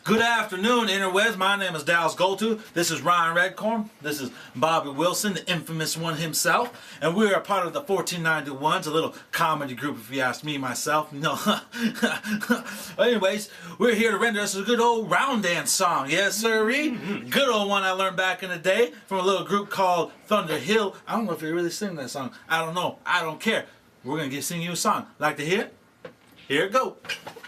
Good afternoon, interwebs. My name is Dallas Goldtooth. This is Ryan Redcorn. This is Bobby Wilson, the infamous one himself. And we are part of the 1491s, a little comedy group if you ask me myself. No. Anyways, we're here to render us a good old round dance song. Yes, sirree. Good old one I learned back in the day from a little group called Thunder Hill. I don't know if they really sing that song. I don't know. I don't care. We're going to sing you a song. Like to hear it? Here it goes.